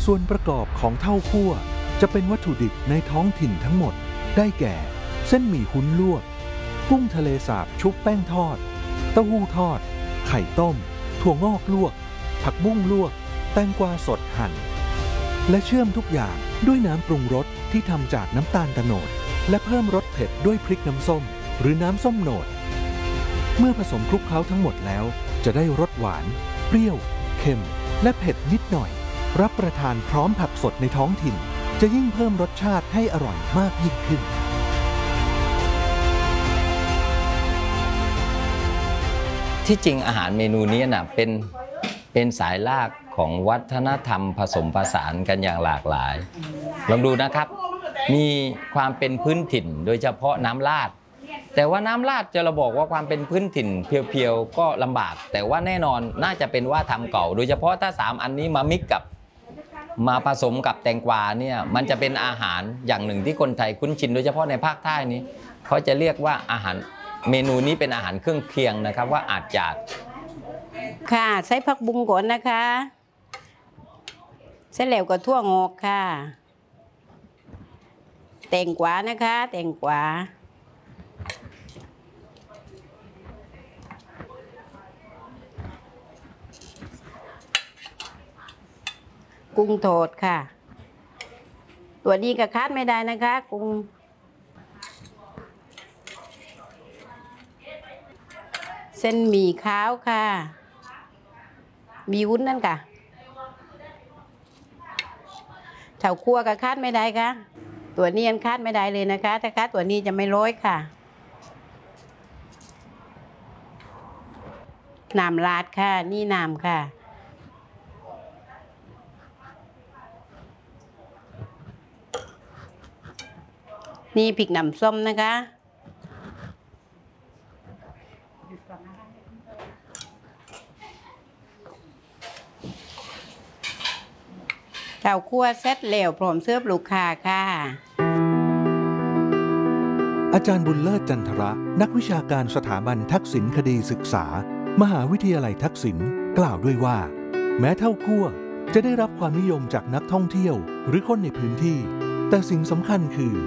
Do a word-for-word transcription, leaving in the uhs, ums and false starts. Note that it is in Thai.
ส่วนประกอบของเต้าคั่วจะเป็นวัตถุดิบในท้องถิ่นทั้งหมดได้แก่เส้นหมี่หุ้นลวกกุ้งทะเลสาบชุบแป้งทอดเต้าหู้ทอดไข่ต้มถั่วงอกลวกผักบุ้งลวกแตงกวาสดหั่นและเชื่อมทุกอย่างด้วยน้ำปรุงรสที่ทำจากน้ำตาลโตนดและเพิ่มรสเผ็ดด้วยพริกน้ำส้มหรือน้ำส้มโหนดเมื่อผสมคลุกเคล้าทั้งหมดแล้วจะได้รสหวานเปรี้ยวเค็มและเผ็ดนิดหน่อยรับประทานพร้อมผักสดในท้องถิ่นจะยิ่งเพิ่มรสชาติให้อร่อยมากยิ่งขึ้นที่จริงอาหารเมนูนี้นะเป็นเป็นสายลากของวัฒนธรรมผสมผสานกันอย่างหลากหลายลองดูนะครับมีความเป็นพื้นถิ่นโดยเฉพาะน้ำราดแต่ว่าน้ำราดจะเราบอกว่าความเป็นพื้นถิ่นเพียวๆก็ลำบากแต่ว่าแน่นอนน่าจะเป็นว่าทำเก่าโดยเฉพาะถ้าสามอันนี้มามิกกับมาผสมกับแตงกวาเนี่ยมันจะเป็นอาหารอย่างหนึ่งที่คนไทยคุ้นชินโดยเฉพาะในภาคใต้นี้เขาจะเรียกว่าอาหารเมนูนี้เป็นอาหารเครื่องเคียงนะครับว่าอาจจะค่ะใช้ผักบุ้งก่อนนะคะเสร็จแล้วก็ถั่วงอกค่ะแตงกวานะคะแตงกวากุ้งโทดค่ะตัวนี้ก็คาดไม่ได้นะคะกุ้งเส้นหมี่ขาวค่ะมีวุ้นนั่นค่ะเถาคั่วก็คาดไม่ได้ค่ะตัวนี้ยังคาดไม่ได้เลยนะคะถ้าคาดตัวนี้จะไม่ร้อยค่ะน้ำราดค่ะนี่น้ำค่ะนี่พริกน้ำส้มนะคะเต้าคั่วเสร็จแล้วพร้อมเสิร์ฟลูกค้าค่ะอาจารย์บุญเลิศจันทระนักวิชาการสถาบันทักษิณคดีศึกษามหาวิทยาลัยทักษิณกล่าวด้วยว่าแม้เต้าคั่วจะได้รับความนิยมจากนักท่องเที่ยวหรือคนในพื้นที่แต่สิ่งสำคัญคือ